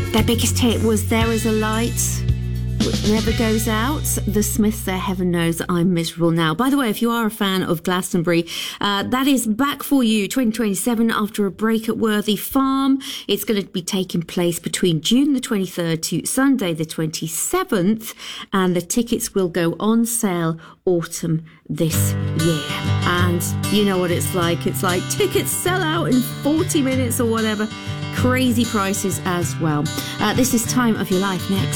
Their biggest hit was There Is a Light, which never goes out. The Smiths, there, heaven knows I'm miserable now. By the way, if you are a fan of Glastonbury, that is back for you 2027 after a break at Worthy Farm. It's going to be taking place between June the 23rd to Sunday the 27th, and the tickets will go on sale autumn this year. And you know what it's like. It's like tickets sell out in 40 minutes or whatever. Crazy prices as well. This is Time of Your Life next.